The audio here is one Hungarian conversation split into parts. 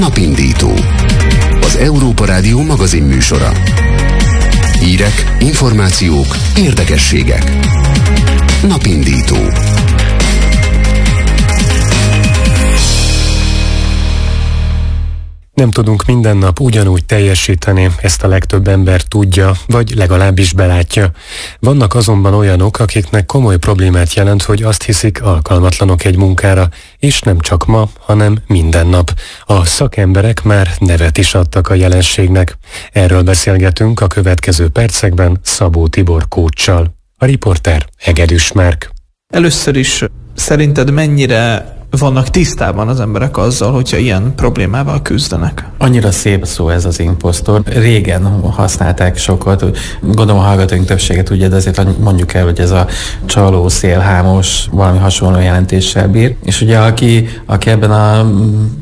Napindító. Az Európa Rádió magazin műsora. Hírek, információk, érdekességek. Napindító. Nem tudunk minden nap ugyanúgy teljesíteni, ezt a legtöbb ember tudja, vagy legalábbis belátja. Vannak azonban olyanok, akiknek komoly problémát jelent, hogy azt hiszik, alkalmatlanok egy munkára, és nem csak ma, hanem minden nap. A szakemberek már nevet is adtak a jelenségnek. Erről beszélgetünk a következő percekben Szabó Tibor coachsal. A riporter Hegedűs Márk. Először is szerinted mennyire vannak tisztában az emberek azzal, hogyha ilyen problémával küzdenek? Annyira szép szó ez az imposztor. Régen használták sokat, gondolom a hallgatóink többsége tudja, de azért mondjuk el, hogy ez a csaló, szélhámos, valami hasonló jelentéssel bír. És ugye aki ebben a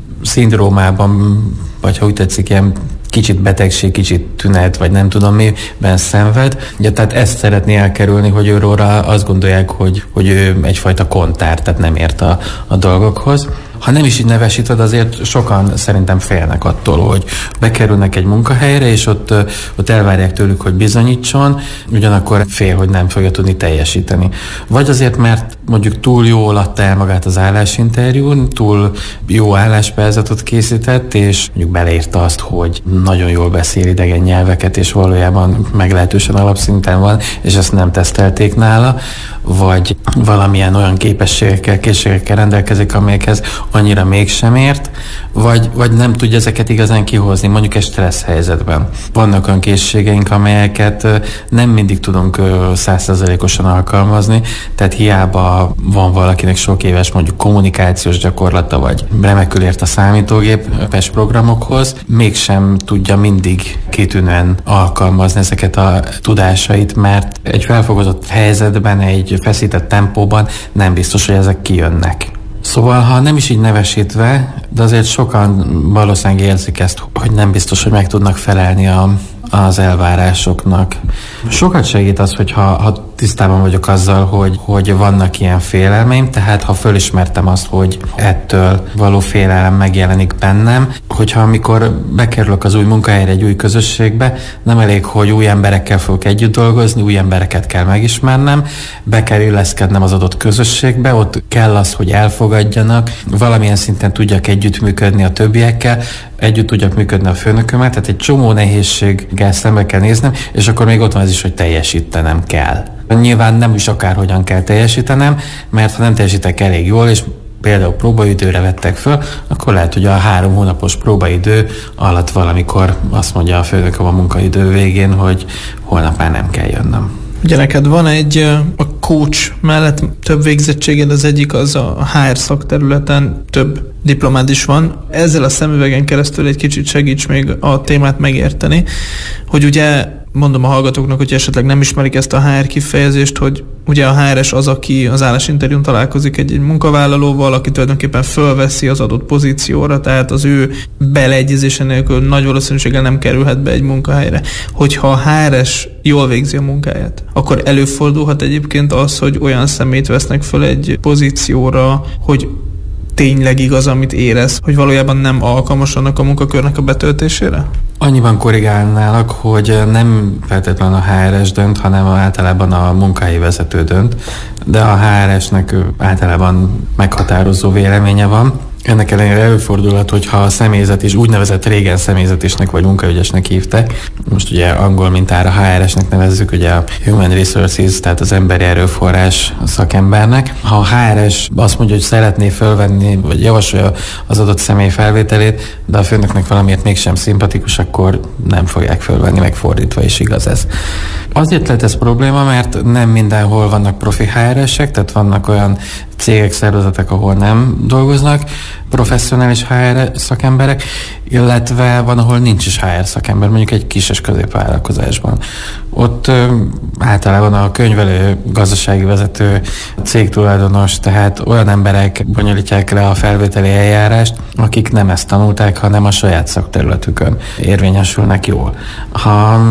szindrómában, vagy ha úgy tetszik, ilyen kicsit betegség, kicsit tünet, vagy nem tudom miben szenved. Ugye, tehát ezt szeretné elkerülni, hogy őről azt gondolják, hogy ő egyfajta kontár, tehát nem ért a dolgokhoz. Ha nem is így nevesíted, azért sokan szerintem félnek attól, hogy bekerülnek egy munkahelyre, és ott elvárják tőlük, hogy bizonyítson, ugyanakkor fél, hogy nem fogja tudni teljesíteni. Vagy azért, mert mondjuk túl jól adta el magát az állásinterjún, túl jó álláspályázatot készített, és mondjuk beleírta azt, hogy nagyon jól beszél idegen nyelveket, és valójában meglehetősen alapszinten van, és ezt nem tesztelték nála, vagy valamilyen olyan képességekkel, készségekkel rendelkezik, amelyekhez annyira mégsem ért, vagy nem tudja ezeket igazán kihozni, mondjuk egy stressz helyzetben. Vannak olyan készségeink, amelyeket nem mindig tudunk 100%-osan alkalmazni, tehát hiába van valakinek sok éves mondjuk kommunikációs gyakorlata, vagy remekül ért a számítógépes programokhoz, mégsem tudja mindig kitűnően alkalmazni ezeket a tudásait, mert egy felfogozott helyzetben, egy feszített tempóban nem biztos, hogy ezek kijönnek. Szóval, ha nem is így nevesítve, de azért sokan valószínűleg érzik ezt, hogy nem biztos, hogy meg tudnak felelni az elvárásoknak. Sokat segít az, hogyha tisztában vagyok azzal, hogy vannak ilyen félelmeim, tehát ha fölismertem azt, hogy ettől való félelem megjelenik bennem, hogyha amikor bekerülök az új munkahelyre, egy új közösségbe, nem elég, hogy új emberekkel fogok együtt dolgozni, új embereket kell megismernem, be kell illeszkednem az adott közösségbe, ott kell az, hogy elfogadjanak, valamilyen szinten tudjak együttműködni a többiekkel, együtt tudjak működni a főnökömmel, tehát egy csomó nehézséggel szembe kell néznem, és akkor még ott van ez is, hogy teljesítenem kell. Nyilván nem is akárhogyan kell teljesítenem, mert ha nem teljesítek elég jól, és például próbaidőre vettek föl, akkor lehet, hogy a 3 hónapos próbaidő alatt valamikor azt mondja a főnököm a munkaidő végén, hogy holnap már nem kell jönnöm. Ugye neked van a coach mellett több végzettséged, az egyik az a HR szakterületen, több diplomád is van. Ezzel a szemüvegen keresztül egy kicsit segíts még a témát megérteni, hogy ugye mondom a hallgatóknak, hogy esetleg nem ismerik ezt a HR kifejezést, hogy ugye a HRS az, aki az állásinterjún találkozik egy munkavállalóval, aki tulajdonképpen fölveszi az adott pozícióra, tehát az ő beleegyezése nélkül nagy valószínűséggel nem kerülhet be egy munkahelyre. Hogyha a HRS jól végzi a munkáját, akkor előfordulhat egyébként az, hogy olyan szemét vesznek föl egy pozícióra, hogy tényleg igaz, amit érez, hogy valójában nem alkalmas annak a munkakörnek a betöltésére? Annyiban korrigálnálak, hogy nem feltétlenül a HRS dönt, hanem általában a munkahelyi vezető dönt, de a HRS-nek általában meghatározó véleménye van. Ennek ellenére előfordulhat, hogyha a személyzet is úgynevezett régen személyzetésnek vagy munkaügyesnek hívták. Most ugye angol mintára HRS-nek nevezzük, ugye a Human Resources, tehát az emberi erőforrás szakembernek. Ha a HRS azt mondja, hogy szeretné fölvenni, vagy javasolja az adott személy felvételét, de a főnöknek valamiért mégsem szimpatikus, akkor nem fogják fölvenni, meg fordítva is igaz ez. Azért lehet ez probléma, mert nem mindenhol vannak profi HRS-ek, tehát vannak olyan cégek, szervezetek, ahol nem dolgoznak professzionális HR szakemberek, illetve van, ahol nincs is HR szakember, mondjuk egy kis és középvállalkozásban. Ott általában a könyvelő, gazdasági vezető, cégtulajdonos, tehát olyan emberek bonyolítják le a felvételi eljárást, akik nem ezt tanulták, hanem a saját szakterületükön érvényesülnek jól. Ha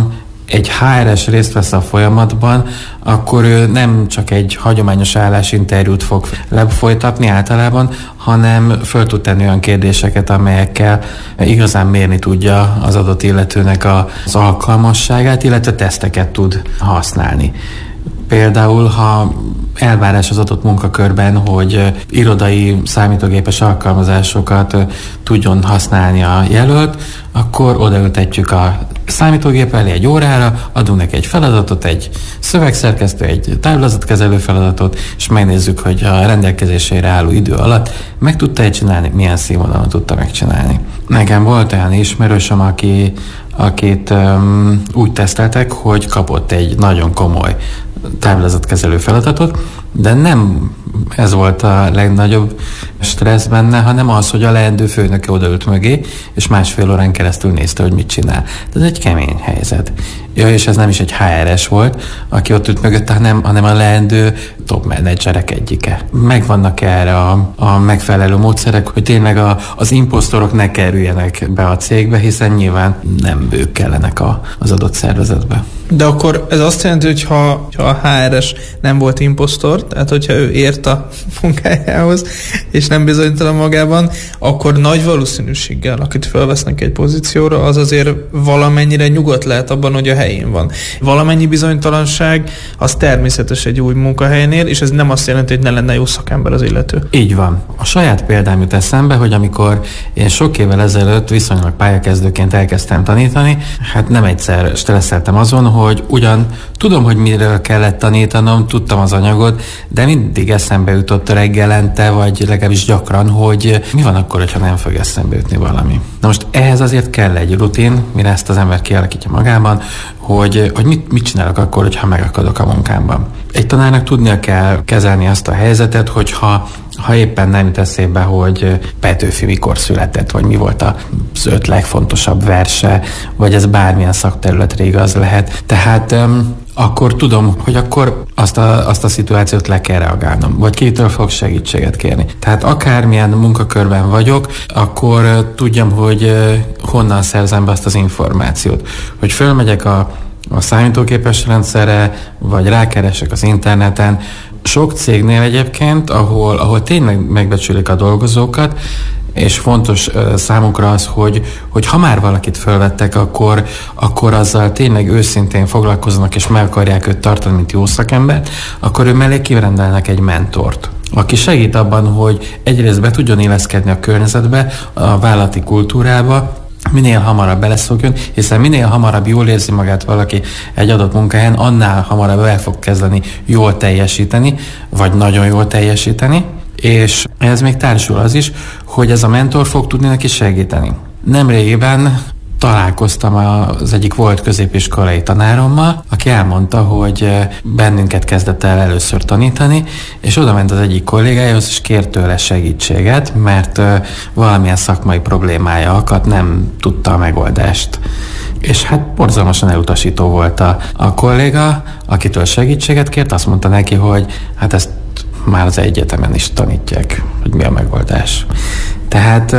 egy HRS részt vesz a folyamatban, akkor ő nem csak egy hagyományos állásinterjút fog lefolytatni általában, hanem föl tud tenni olyan kérdéseket, amelyekkel igazán mérni tudja az adott illetőnek az alkalmasságát, illetve teszteket tud használni. Például, ha elvárás az adott munkakörben, hogy irodai számítógépes alkalmazásokat tudjon használni a jelölt, akkor odaültetjük a számítógép elé egy órára, adunk neki egy feladatot, egy szövegszerkesztő, egy táblázatkezelő feladatot, és megnézzük, hogy a rendelkezésére álló idő alatt meg tudta csinálni, milyen színvonalon tudta megcsinálni. Nekem volt olyan ismerősöm, akit úgy teszteltek, hogy kapott egy nagyon komoly táblázatkezelő feladatot, de nem ez volt a legnagyobb stressz benne, hanem az, hogy a leendő főnöke odaült mögé, és 1,5 órán keresztül nézte, hogy mit csinál. Ez egy kemény helyzet. Ja, és ez nem is egy HRS volt, aki ott ült mögött, hanem a leendő top menedzserek egyike. Megvannak erre a megfelelő módszerek, hogy tényleg az imposztorok ne kerüljenek be a cégbe, hiszen nyilván nem ők kellenek az adott szervezetbe. De akkor ez azt jelenti, hogy ha a HRS nem volt imposztor, tehát hogyha ő ért a munkájához, és nem bizonytalan magában, akkor nagy valószínűséggel, akit felvesznek egy pozícióra, az azért valamennyire nyugodt lehet abban, hogy a helyén van. Valamennyi bizonytalanság az természetes egy új munkahelynél, és ez nem azt jelenti, hogy ne lenne jó szakember az illető. Így van. A saját példám jut eszembe, hogy amikor én sok évvel ezelőtt viszonylag pályakezdőként elkezdtem tanítani, hát nem egyszer stresszeltem azon, hogy ugyan tudom, hogy miről kellett tanítanom, tudtam az anyagot, de mindig eszembe jutott reggelente, vagy legalábbis gyakran, hogy mi van akkor, hogyha nem fog eszembe jutni valami. Na most ehhez azért kell egy rutin, mire ezt az ember kialakítja magában, hogy mit csinálok akkor, hogyha megakadok a munkámban. Egy tanárnak tudnia kell kezelni azt a helyzetet, hogyha éppen nem jut eszébe, hogy Petőfi mikor született, vagy mi volt az 5 legfontosabb verse, vagy ez bármilyen szakterületre igaz lehet. Tehát akkor tudom, hogy akkor azt a szituációt le kell reagálnom, vagy kitől fog segítséget kérni. Tehát akármilyen munkakörben vagyok, akkor tudjam, hogy honnan szerzem be azt az információt. Hogy fölmegyek a számítógépes rendszerre, vagy rákeresek az interneten. Sok cégnél egyébként, ahol tényleg megbecsülik a dolgozókat, és fontos számukra az, hogy ha már valakit fölvettek, akkor azzal tényleg őszintén foglalkoznak, és meg akarják őt tartani, mint jó szakembert, akkor ő mellé kirendelnek egy mentort, aki segít abban, hogy egyrészt be tudjon illeszkedni a környezetbe, a vállalati kultúrába, minél hamarabb beleszokjon, hiszen minél hamarabb jól érzi magát valaki egy adott munkahelyen, annál hamarabb el fog kezdeni jól teljesíteni, vagy nagyon jól teljesíteni, és ehhez még társul az is, hogy ez a mentor fog tudni neki segíteni. Nemrégiben találkoztam az egyik volt középiskolai tanárommal, aki elmondta, hogy bennünket kezdett el először tanítani, és oda ment az egyik kollégájához, és kért tőle segítséget, mert valamilyen szakmai problémája akadt, nem tudta a megoldást. És hát borzalmasan elutasító volt a kolléga, akitől segítséget kért, azt mondta neki, hogy hát ezt már az egyetemen is tanítják, hogy mi a megoldás. Tehát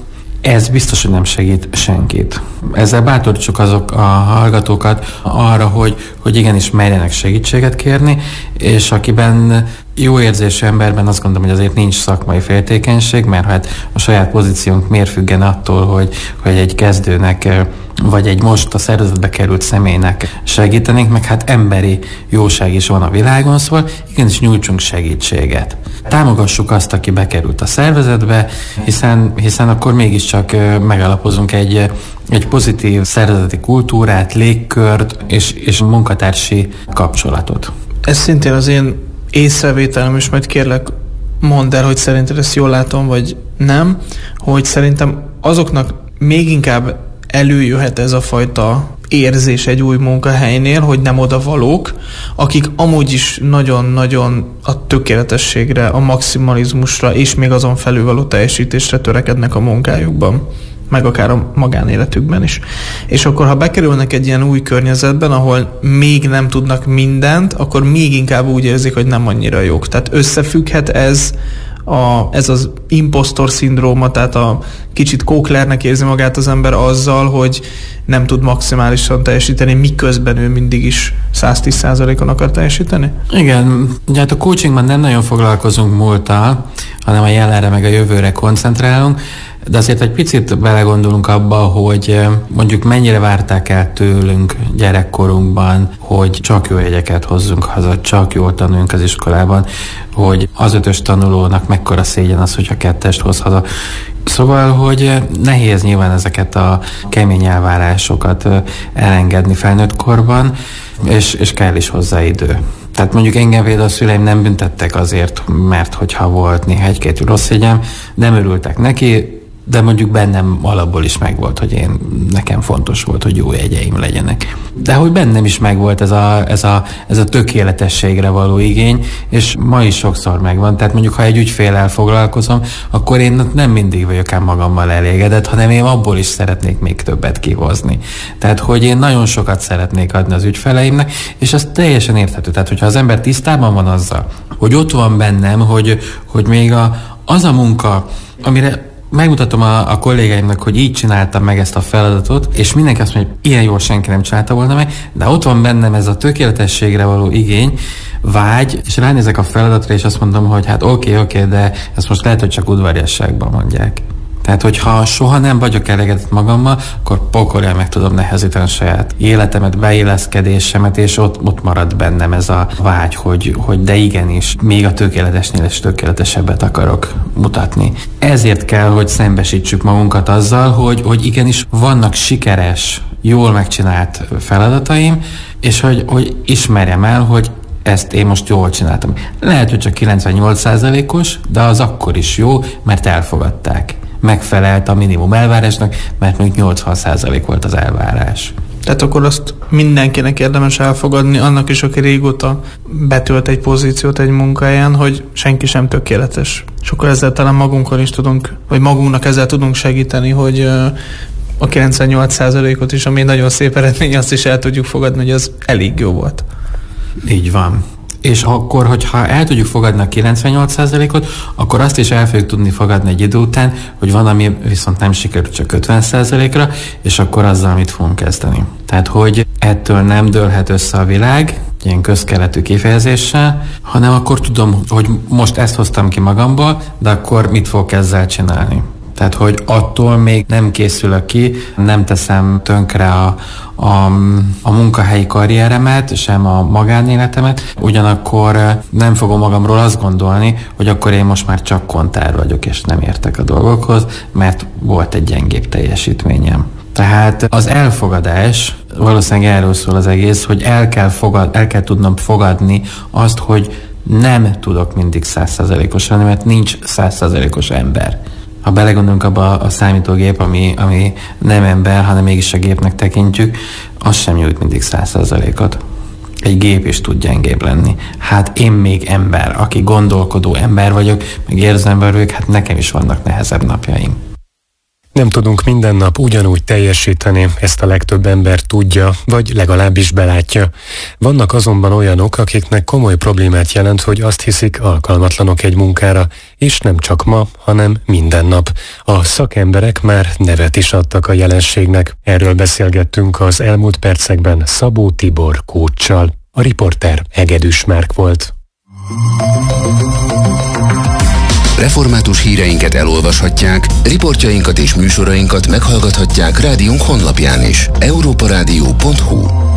ez biztos, hogy nem segít senkit. Ezzel bátorítsuk azok a hallgatókat arra, hogy igenis merjenek segítséget kérni, és akiben jó érzésű emberben azt gondolom, hogy azért nincs szakmai féltékenység, mert hát a saját pozíciónk miért függen attól, hogy egy kezdőnek vagy egy most a szervezetbe került személynek segítenénk, meg hát emberi jóság is van a világon, szóval igenis nyújtsunk segítséget. Támogassuk azt, aki bekerült a szervezetbe, hiszen akkor mégiscsak megalapozunk egy pozitív szervezeti kultúrát, légkört és munkatársi kapcsolatot. Ez szintén az én észrevételem, és majd kérlek mondd el, hogy szerinted ezt jól látom, vagy nem, hogy szerintem azoknak még inkább előjöhet ez a fajta érzés egy új munkahelynél, hogy nem odavalók, akik amúgy is nagyon-nagyon a tökéletességre, a maximalizmusra és még azon felül való teljesítésre törekednek a munkájukban, meg akár a magánéletükben is. És akkor, ha bekerülnek egy ilyen új környezetben, ahol még nem tudnak mindent, akkor még inkább úgy érzik, hogy nem annyira jók. Tehát összefügghet ez ez az impostor szindróma, tehát a kicsit kóklernek érzi magát az ember azzal, hogy nem tud maximálisan teljesíteni, miközben ő mindig is 110%-on akar teljesíteni? Igen, ugye hát a coachingban nem nagyon foglalkozunk múlttal, hanem a jelenre meg a jövőre koncentrálunk, de azért egy picit belegondolunk abba, hogy mondjuk mennyire várták el tőlünk gyerekkorunkban, hogy csak jó jegyeket hozzunk haza, csak jól tanuljunk az iskolában, hogy az 5-ös tanulónak mekkora szégyen az, hogyha 2-est hoz haza. Szóval, hogy nehéz nyilván ezeket a kemény elvárásokat elengedni felnőtt korban, és kell is hozzá idő. Tehát mondjuk engem például a szüleim nem büntettek azért, mert hogyha volt néha egy-két rossz jegyem, nem örültek neki, de mondjuk bennem alapból is megvolt, hogy nekem fontos volt, hogy jó jegyeim legyenek. De hogy bennem is megvolt ez a tökéletességre való igény, és ma is sokszor megvan. Tehát mondjuk, ha egy ügyféllel foglalkozom, akkor én nem mindig vagyok ám magammal elégedett, hanem én abból is szeretnék még többet kihozni. Tehát, hogy én nagyon sokat szeretnék adni az ügyfeleimnek, és ez teljesen érthető. Tehát, hogyha az ember tisztában van azzal, hogy ott van bennem, hogy még az a munka, amire megmutatom a kollégáimnak, hogy így csináltam meg ezt a feladatot, és mindenki azt mondja, hogy ilyen jól senki nem csinálta volna meg, de ott van bennem ez a tökéletességre való igény, vágy, és ránézek a feladatra, és azt mondom, hogy hát oké, de ezt most lehet, hogy csak udvariasságban mondják. Tehát, hogyha soha nem vagyok elégedett magammal, akkor pokolja meg tudom nehezíteni a saját életemet, beilleszkedésemet, és ott marad bennem ez a vágy, hogy de igenis, még a tökéletesnél is tökéletesebbet akarok mutatni. Ezért kell, hogy szembesítsük magunkat azzal, hogy igenis vannak sikeres, jól megcsinált feladataim, és hogy ismerjem el, hogy ezt én most jól csináltam. Lehet, hogy csak 98%-os, de az akkor is jó, mert elfogadták. Megfelelt a minimum elvárásnak, mert még 80% volt az elvárás. Tehát akkor azt mindenkinek érdemes elfogadni, annak is, aki régóta betölt egy pozíciót egy munkáján, hogy senki sem tökéletes. És akkor ezzel talán magunkon is tudunk, vagy magunknak ezzel tudunk segíteni, hogy a 98%-ot is, ami nagyon szép eredmény, azt is el tudjuk fogadni, hogy az elég jó volt. Így van. És akkor, hogyha el tudjuk fogadni a 98%-ot, akkor azt is el fogjuk tudni fogadni egy idő után, hogy van, ami viszont nem sikerült csak 50%-ra, és akkor azzal mit fogunk kezdeni. Tehát, hogy ettől nem dőlhet össze a világ, ilyen közkeletű kifejezéssel, hanem akkor tudom, hogy most ezt hoztam ki magamból, de akkor mit fogok ezzel csinálni. Tehát, hogy attól még nem készülök ki, nem teszem tönkre a munkahelyi karrieremet, sem a magánéletemet, ugyanakkor nem fogom magamról azt gondolni, hogy akkor én most már csak kontár vagyok, és nem értek a dolgokhoz, mert volt egy gyengébb teljesítményem. Tehát az elfogadás, valószínűleg erről szól az egész, hogy el kell tudnom fogadni azt, hogy nem tudok mindig 100%-os lenni, mert nincs 100%-os ember. Ha belegondolunk abba a számítógép, ami nem ember, hanem mégis a gépnek tekintjük, az sem nyújt mindig 100%-ot. Egy gép is tud gyengébb lenni. Hát én még ember, aki gondolkodó ember vagyok, meg érző ember vagyok, hát nekem is vannak nehezebb napjaim. Nem tudunk minden nap ugyanúgy teljesíteni, ezt a legtöbb ember tudja, vagy legalábbis belátja. Vannak azonban olyanok, akiknek komoly problémát jelent, hogy azt hiszik, alkalmatlanok egy munkára, és nem csak ma, hanem minden nap. A szakemberek már nevet is adtak a jelenségnek. Erről beszélgettünk az elmúlt percekben Szabó Tibor coachsal. A riporter Hegedűs Márk volt. Református híreinket elolvashatják, riportjainkat és műsorainkat meghallgathatják rádiónk honlapján is. europarádió.hu